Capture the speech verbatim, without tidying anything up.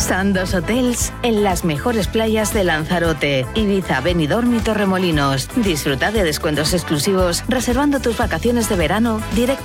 Sandos Hotels en las mejores playas de Lanzarote, Ibiza, Benidorm y Torremolinos. Disfruta de descuentos exclusivos reservando tus vacaciones de verano directo